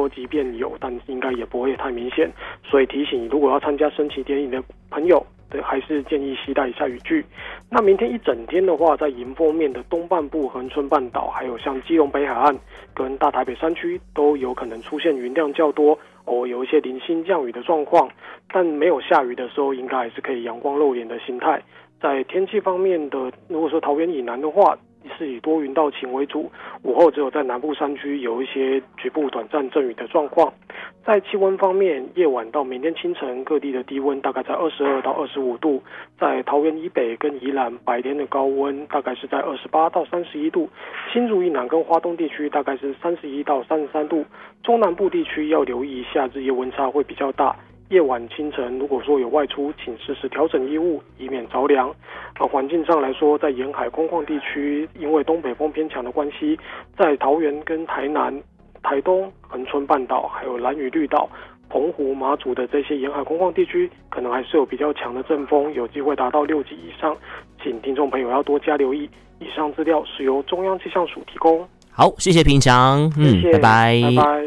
说即便有，但应该也不会太明显，所以提醒如果要参加升旗典礼的朋友，对，还是建议携带一下雨具。那明天一整天的话，在迎风面的东半部、恒春半岛，还有像基隆北海岸跟大台北山区，都有可能出现云量较多，偶尔有一些零星降雨的状况。但没有下雨的时候，应该还是可以阳光露脸的形态。在天气方面的，如果说桃园以南的话，是以多云到晴为主，午后只有在南部山区有一些局部短暂阵雨的状况。在气温方面，夜晚到明天清晨各地的低温大概在22到25度，在桃园以北跟宜兰白天的高温大概是在28到31度，新竹以南跟花东地区大概是31到33度，中南部地区要留意一下日夜温差会比较大。夜晚清晨如果说有外出，请适时调整衣物，以免着凉。环境上来说，在沿海空旷地区，因为东北风偏强的关系，在桃园跟台南、台东、恒春半岛，还有兰屿绿岛、澎湖、马祖的这些沿海空旷地区，可能还是有比较强的阵风，有机会达到6级以上，请听众朋友要多加留意。以上资料是由中央气象署提供。 好，谢谢平强， 谢谢， 拜拜， 拜拜。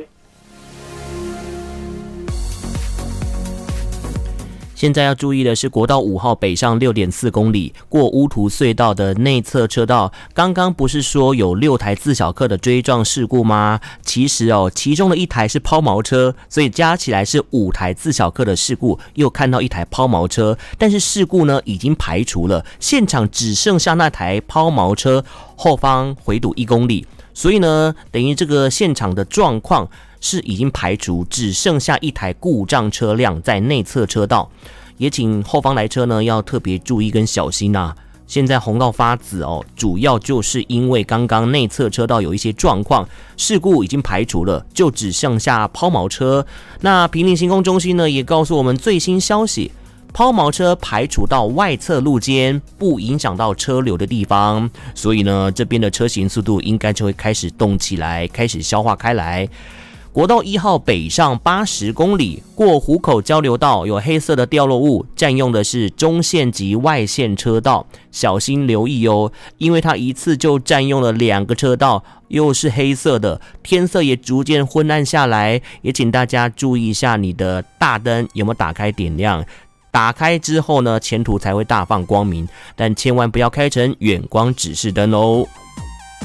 现在要注意的是，国道5号北上6.4公里过乌涂隧道的内侧车道，刚刚不是说有6台自小客的追撞事故吗？其实其中的1台是抛锚车，所以加起来是5台自小客的事故，又看到1台抛锚车，但是事故呢已经排除了，现场只剩下那台抛锚车，后方回堵1公里，所以呢，等于这个现场的状况是已经排除，只剩下1台故障车辆在内侧车道，也请后方来车呢要特别注意跟小心啊。现在红到发紫主要就是因为刚刚内侧车道有一些状况，事故已经排除了，就只剩下抛锚车。那坪林行空中心呢也告诉我们最新消息，抛锚车排除到外侧路肩，不影响到车流的地方，所以呢这边的车行速度应该就会开始动起来，开始消化开来。国道1号北上80公里，过湖口交流道有黑色的掉落物，占用的是中线及外线车道，小心留意哦，因为它一次就占用了2个车道，又是黑色的，天色也逐渐昏暗下来，也请大家注意一下你的大灯有没有打开点亮，打开之后呢，前途才会大放光明，但千万不要开成远光指示灯哦。